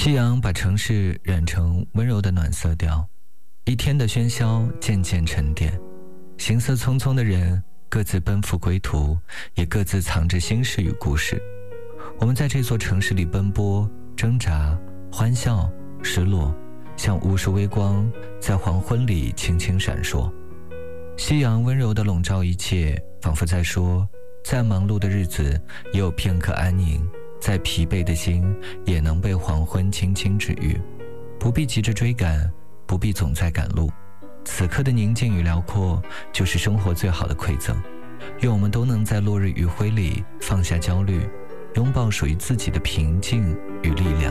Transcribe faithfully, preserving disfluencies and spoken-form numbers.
夕阳把城市染成温柔的暖色调，一天的喧嚣渐渐沉淀，行色匆匆的人各自奔赴归途，也各自藏着心事与故事。我们在这座城市里奔波、挣扎、欢笑、失落，像无数微光在黄昏里轻轻闪烁。夕阳温柔地笼罩一切，仿佛在说，再忙碌的日子也有片刻安宁，再疲惫的心也能被黄昏轻轻治愈。不必急着追赶，不必总在赶路，此刻的宁静与辽阔就是生活最好的馈赠。愿我们都能在落日余晖里放下焦虑，拥抱属于自己的平静与力量。